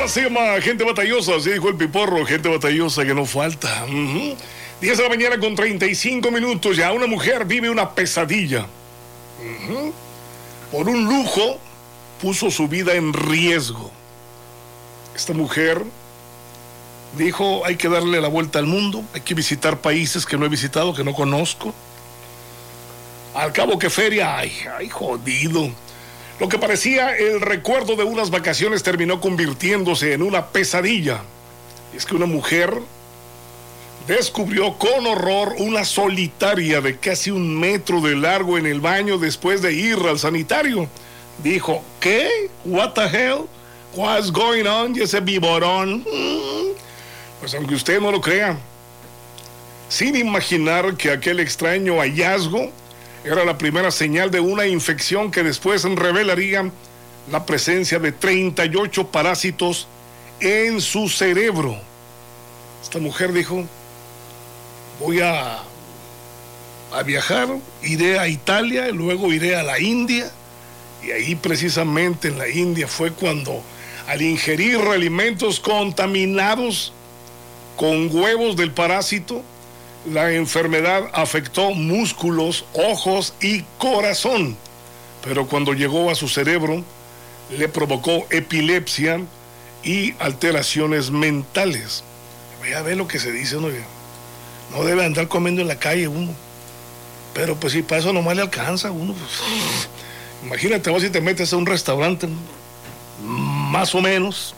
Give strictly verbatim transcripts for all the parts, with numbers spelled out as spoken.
programa se llama Gente Batallosa, así dijo el Piporro, gente batallosa que no falta. Uh-huh. diez de la mañana con treinta y cinco minutos, ya una mujer vive una pesadilla. Uh-huh. Por un lujo, puso su vida en riesgo. Esta mujer dijo, hay que darle la vuelta al mundo, hay que visitar países que no he visitado, que no conozco. Al cabo, ¿qué feria hay? Ay, jodido. Lo que parecía el recuerdo de unas vacaciones terminó convirtiéndose en una pesadilla. Es que una mujer descubrió con horror una solitaria de casi un metro de largo en el baño después de ir al sanitario. Dijo, ¿qué? What the hell? What's going on? Y ese viborón. Pues aunque usted no lo crea, sin imaginar que aquel extraño hallazgo era la primera señal de una infección que después revelaría la presencia de treinta y ocho parásitos en su cerebro. Esta mujer dijo, voy a, a viajar, iré a Italia, luego iré a la India, y ahí precisamente en la India fue cuando, al ingerir alimentos contaminados con huevos del parásito, la enfermedad afectó músculos, ojos y corazón, pero cuando llegó a su cerebro le provocó epilepsia y alteraciones mentales. Vaya a ver lo que se dice, ¿no? No debe andar comiendo en la calle uno, pero pues si para eso nomás le alcanza a uno. Pues, imagínate vos si te metes a un restaurante, más o menos,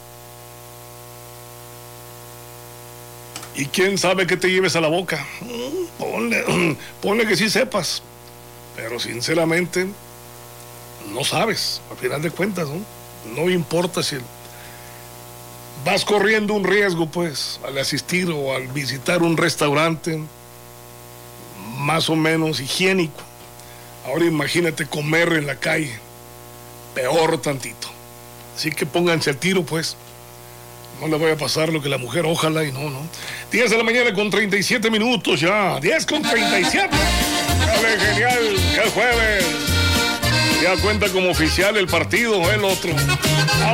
y quién sabe qué te lleves a la boca. Ponle, ponle que sí sepas, pero sinceramente no sabes, al final de cuentas, ¿no? No importa si vas corriendo un riesgo, pues, al asistir o al visitar un restaurante más o menos higiénico. Ahora imagínate comer en la calle, peor tantito. Así que pónganse al tiro, pues. No le voy a pasar lo que la mujer, ojalá y no, ¿no? diez de la mañana con treinta y siete minutos ya. diez con treinta y siete. Dale, genial, que el jueves ya cuenta como oficial el partido, el otro.